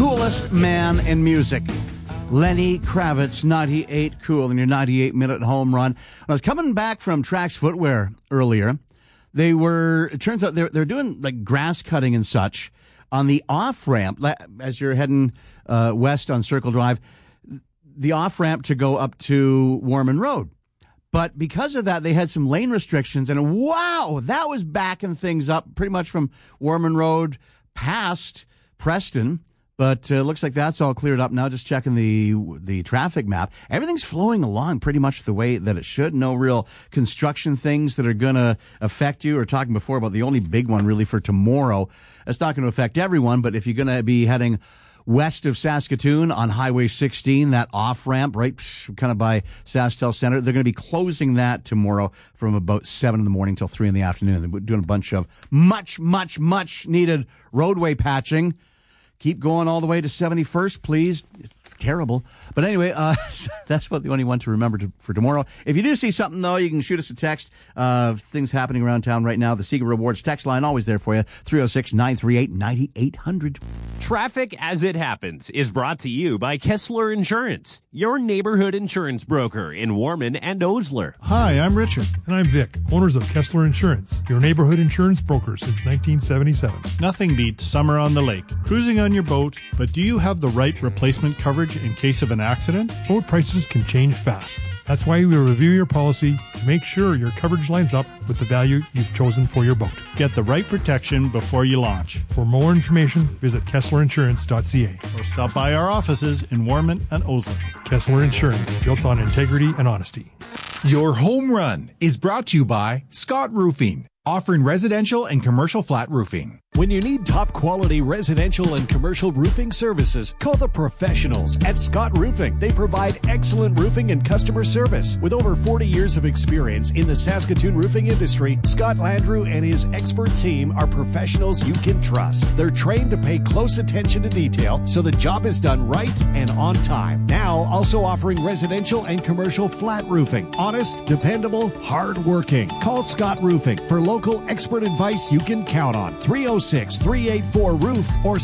coolest man in music. Lenny Kravitz, 98 Cool, in your 98-minute home run. When I was coming back from Trax Footwear earlier, it turns out they're doing like grass cutting and such on the off-ramp as you're heading west on Circle Drive, the off-ramp to go up to Warman Road. But because of that, they had some lane restrictions, and wow, that was backing things up pretty much from Warman Road past Preston. But it looks like that's all cleared up now. Just checking the traffic map. Everything's flowing along pretty much the way that it should. No real construction things that are going to affect you. We were talking before about the only big one really for tomorrow. It's not going to affect everyone, but if you're going to be heading west of Saskatoon on Highway 16, that off-ramp right kind of by SaskTel Center, they're going to be closing that tomorrow from about 7 in the morning till 3 in the afternoon. They're doing a bunch of much needed roadway patching. Keep going all the way to 71st, please. It's terrible. But anyway, that's what the only one to remember for tomorrow. If you do see something, though, you can shoot us a text. Things happening around town right now. The Seeger Rewards text line always there for you. 306-938-9800. Traffic as it happens is brought to you by Kessler Insurance, your neighborhood insurance broker in Warman and Osler. Hi, I'm Richard. And I'm Vic, owners of Kessler Insurance, your neighborhood insurance broker since 1977. Nothing beats summer on the lake, cruising on your boat, but do you have the right replacement coverage in case of an accident? Boat prices can change fast. That's why we review your policy to make sure your coverage lines up with the value you've chosen for your boat. Get the right protection before you launch. For more information, visit KesslerInsurance.ca or stop by our offices in Warman and Osler. Kessler Insurance, built on integrity and honesty. Your home run is brought to you by Scott Roofing, offering residential and commercial flat roofing. When you need top quality residential and commercial roofing services, call the professionals at Scott Roofing. They provide excellent roofing and customer service. With over 40 years of experience in the Saskatoon roofing industry, Scott Landrew and his expert team are professionals you can trust. They're trained to pay close attention to detail so the job is done right and on time. Now also offering residential and commercial flat roofing. Honest, dependable, hard-working. Call Scott Roofing for local expert advice you can count on. 306-384-ROOF or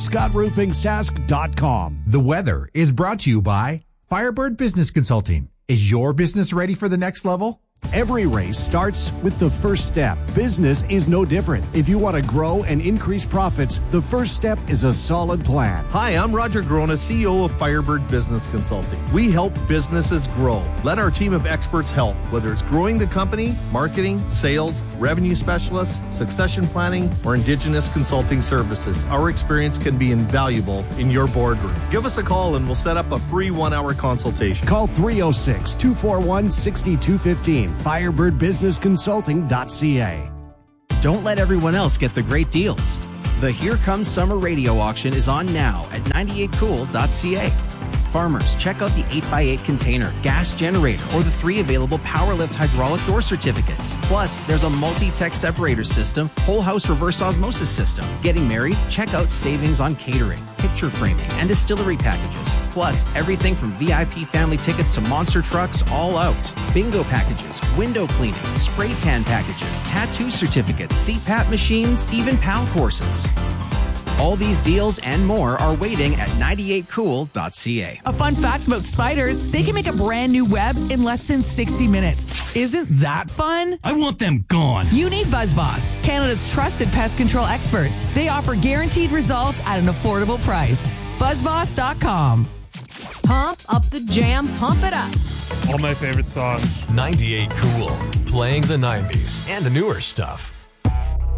scottroofingsask.com. The weather is brought to you by Firebird Business Consulting. Is your business ready for the next level? Every race starts with the first step. Business is no different. If you want to grow and increase profits, the first step is a solid plan. Hi, I'm Roger Grona, CEO of Firebird Business Consulting. We help businesses grow. Let our team of experts help, whether it's growing the company, marketing, sales, revenue specialists, succession planning, or Indigenous consulting services. Our experience can be invaluable in your boardroom. Give us a call and we'll set up a free 1-hour consultation. Call 306-241-6215. FirebirdBusinessConsulting.ca. Don't let everyone else get the great deals. The Here Comes Summer radio auction is on now at 98cool.ca. Farmers, check out the 8x8 container, gas generator, or the 3 available PowerLift hydraulic door certificates. Plus, there's a multi-tech separator system, whole house reverse osmosis system. Getting married? Check out savings on catering, picture framing, and distillery packages. Plus, everything from VIP family tickets to monster trucks, all out. Bingo packages, window cleaning, spray tan packages, tattoo certificates, CPAP machines, even PAL courses. All these deals and more are waiting at 98cool.ca. A fun fact about spiders, they can make a brand new web in less than 60 minutes. Isn't that fun? I want them gone. You need BuzzBoss, Canada's trusted pest control experts. They offer guaranteed results at an affordable price. BuzzBoss.com. Pump up the jam, pump it up. All my favorite songs. 98 Cool, playing the 90s and the newer stuff.